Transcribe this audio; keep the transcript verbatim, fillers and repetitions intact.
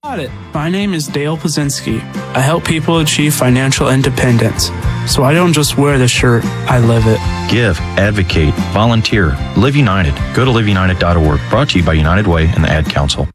Got it. My name is Dale Pazinski. I help people achieve financial independence. So I don't just wear the shirt, I live it. Give, advocate, volunteer, Live United. Go to live united dot org. Brought to you by United Way and the Ad Council.